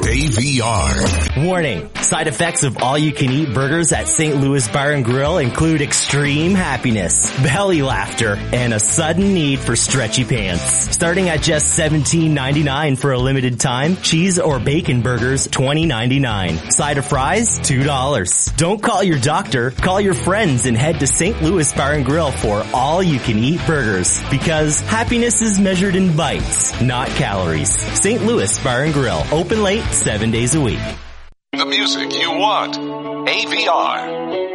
AVR. Warning. Side effects of all-you-can-eat burgers at St. Louis Bar and Grill include extreme happiness, belly laughter, and a sudden need for stretchy pants. Starting at just $17.99 for a limited time, cheese or bacon burgers $20.99. Side of fries $2. Don't call your doctor, call your friends and head to St. Louis Bar and Grill for all-you-can-eat burgers. Because happiness is measured in bites, not calories. St. Louis Bar and Grill. Open late, 7 days a week. The music you want. AVR.